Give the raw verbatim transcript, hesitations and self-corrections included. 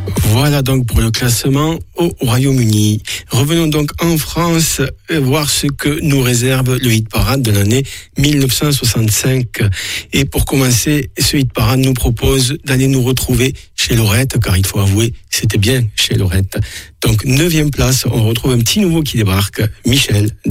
Voilà donc pour le classement au Royaume-Uni. Revenons donc en France et voir ce que nous réserve le hit parade de l'année dix-neuf cent soixante-cinq. Et pour commencer, ce hit parade nous propose d'aller nous retrouver chez Laurette, car il faut avouer, c'était bien chez Laurette. Donc neuvième place, on retrouve un petit nouveau qui débarque, Michel.